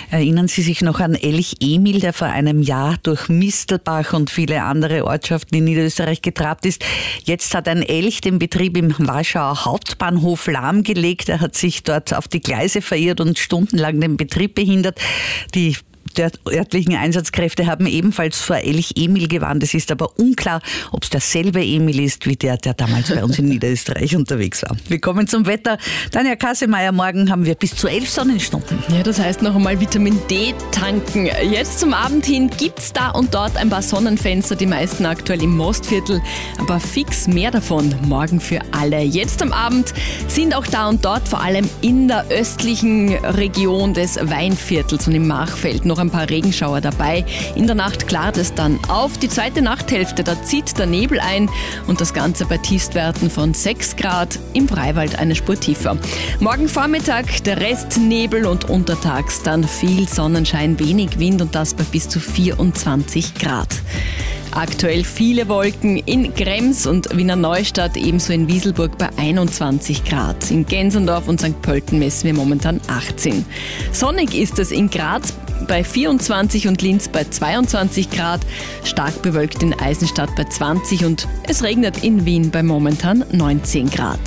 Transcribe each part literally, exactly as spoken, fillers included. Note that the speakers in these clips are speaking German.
Erinnern Sie sich noch an Elch Emil, der vor einem Jahr durch Mistelbach und viele andere Ortschaften in Niederösterreich getrabt ist? Jetzt hat ein Elch den Betrieb im Warschauer Hauptbahnhof lahmgelegt. Er hat sich dort auf die Gleise verirrt und stundenlang den Betrieb behindert. Die Der örtlichen Einsatzkräfte haben ebenfalls vor Elch Emil gewarnt. Es ist aber unklar, ob es derselbe Emil ist, wie der, der damals bei uns in Niederösterreich unterwegs war. Wir kommen zum Wetter. Tanja Kassemeyer, morgen haben wir bis zu elf Sonnenstunden. Ja, das heißt noch einmal Vitamin D tanken. Jetzt zum Abend hin gibt es da und dort ein paar Sonnenfenster, die meisten aktuell im Mostviertel, aber fix mehr davon morgen für alle. Jetzt am Abend sind auch da und dort, vor allem in der östlichen Region des Weinviertels und im Machfeld, noch ein paar Regenschauer dabei. In der Nacht klart es dann auf. Die zweite Nachthälfte, da zieht der Nebel ein und das Ganze bei Tiefstwerten von sechs Grad, im Freiwald eine Spur tiefer. Morgen Vormittag der Rest Nebel und untertags dann viel Sonnenschein, wenig Wind und das bei bis zu vierundzwanzig Grad. Aktuell viele Wolken in Krems und Wiener Neustadt, ebenso in Wieselburg bei einundzwanzig Grad. In Gensendorf und Sankt Pölten messen wir momentan achtzehn. Sonnig ist es in Graz bei vierundzwanzig und Linz bei zweiundzwanzig Grad, stark bewölkt in Eisenstadt bei zwanzig und es regnet in Wien bei momentan neunzehn Grad.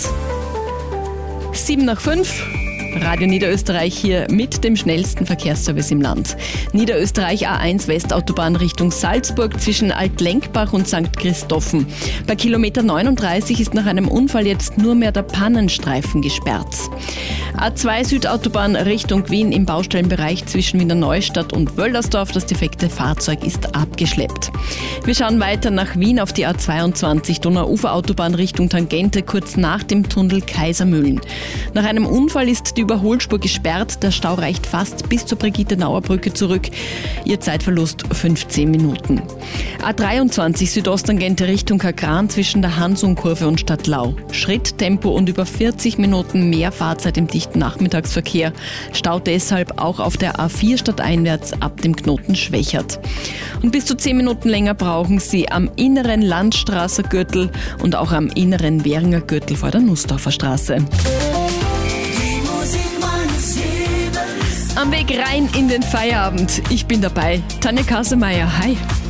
sieben nach fünf. Radio Niederösterreich hier mit dem schnellsten Verkehrsservice im Land. Niederösterreich A eins Westautobahn Richtung Salzburg zwischen Altlenkbach und Sankt Christophen. Bei Kilometer neununddreißig ist nach einem Unfall jetzt nur mehr der Pannenstreifen gesperrt. A zwei Südautobahn Richtung Wien im Baustellenbereich zwischen Wiener Neustadt und Wöllersdorf. Das defekte Fahrzeug ist abgeschleppt. Wir schauen weiter nach Wien auf die A zweiundzwanzig Donauuferautobahn Richtung Tangente kurz nach dem Tunnel Kaisermühlen. Nach einem Unfall ist die Überholspur gesperrt. Der Stau reicht fast bis zur Brigitte-Nauer-Brücke zurück. Ihr Zeitverlust fünfzehn Minuten. A dreiundzwanzig Südosttangente Richtung Kagran zwischen der Hansung-Kurve und Stadtlau. Schritttempo und über vierzig Minuten mehr Fahrzeit im dichten Nachmittagsverkehr. Stau deshalb auch auf der A vier stadteinwärts ab dem Knoten Schwächert. Und bis zu zehn Minuten länger brauchen Sie am inneren Landstrasser Gürtel und auch am inneren Währinger Gürtel vor der Nussdorfer Straße. Am Weg rein in den Feierabend. Ich bin dabei. Tanja Kassemeyer, hi.